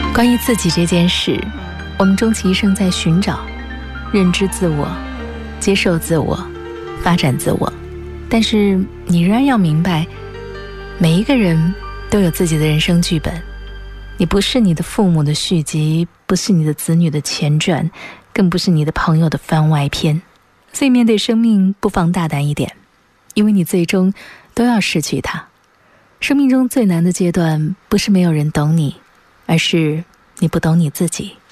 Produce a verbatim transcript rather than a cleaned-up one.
关于自己这件事，我们终其一生在寻找、认知自我、接受自我、发展自我。但是你仍然要明白，每一个人都有自己的人生剧本，你不是你的父母的续集，不是你的子女的前传，更不是你的朋友的番外篇。所以面对生命，不妨大胆一点，因为你最终都要失去它。生命中最难的阶段，不是没有人懂你，而是你不懂你自己。